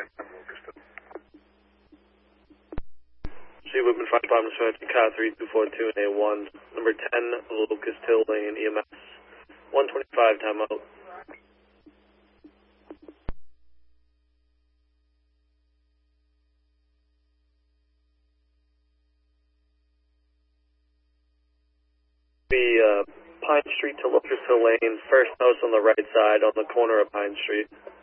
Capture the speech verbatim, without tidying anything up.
She would have been five departments from car three two four two and A one, number ten, Locust Hill Lane, E M S, one twenty-five, timeout. Be uh, Pine Street to Locust Hill Lane, first house on the right side on the corner of Pine Street.